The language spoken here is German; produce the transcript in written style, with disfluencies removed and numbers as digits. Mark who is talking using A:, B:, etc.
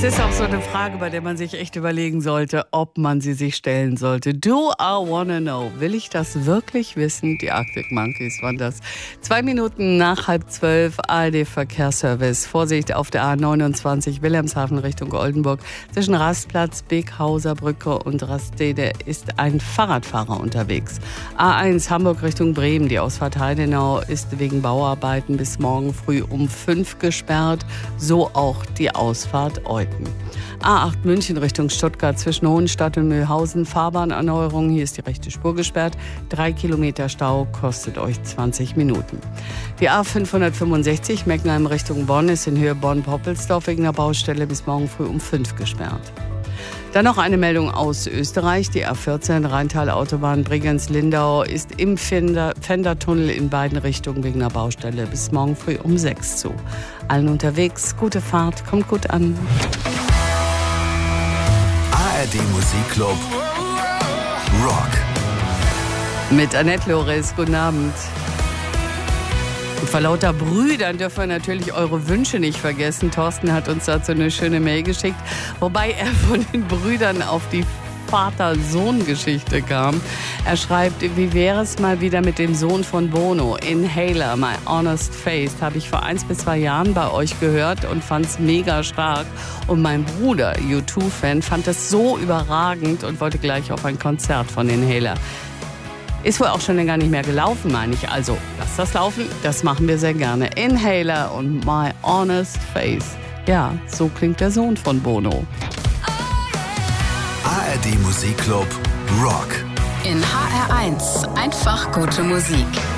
A: Das ist auch so eine Frage, bei der man sich echt überlegen sollte, ob man sie sich stellen sollte. Do I wanna know? Will ich das wirklich wissen? Die Arctic Monkeys waren das. 2 Minuten nach 11:30, ARD-Verkehrsservice. Vorsicht auf der A29 Wilhelmshaven Richtung Oldenburg. Zwischen Rastplatz, Beekhauser Brücke und Rastede ist ein Fahrradfahrer unterwegs. A1 Hamburg Richtung Bremen. Die Ausfahrt Heidenau ist wegen Bauarbeiten bis morgen früh um 5 gesperrt. So auch die Ausfahrt Euten. A8 München Richtung Stuttgart zwischen Hohenstadt und Mühlhausen. Fahrbahnerneuerung. Hier ist die rechte Spur gesperrt. 3 Kilometer Stau kostet euch 20 Minuten. Die A565 Meckenheim Richtung Bonn ist in Höhe Bonn-Poppelsdorf wegen der Baustelle bis morgen früh um 5 gesperrt. Dann noch eine Meldung aus Österreich. Die A14 Rheintal-Autobahn Bregenz-Lindau ist im Fendertunnel in beiden Richtungen wegen der Baustelle bis morgen früh um 6 zu. Allen unterwegs, gute Fahrt, kommt gut an.
B: ARD Musikclub Rock.
A: Mit Annette Loris, guten Abend. Und vor lauter Brüdern dürfen wir natürlich eure Wünsche nicht vergessen. Thorsten hat uns dazu eine schöne Mail geschickt, wobei er von den Brüdern auf die Vater-Sohn-Geschichte kam. Er schreibt, wie wäre es mal wieder mit dem Sohn von Bono, Inhaler, My Honest Face. Habe ich vor 1 bis 2 Jahren bei euch gehört und fand es mega stark. Und mein Bruder, U2-Fan, fand es so überragend und wollte gleich auf ein Konzert von Inhaler. Ist wohl auch schon gar nicht mehr gelaufen, meine ich. Also, lasst das laufen, das machen wir sehr gerne. Inhaler und My Honest Face. Ja, so klingt der Sohn von Bono.
B: ARD Musikclub Rock.
C: In HR1 einfach gute Musik.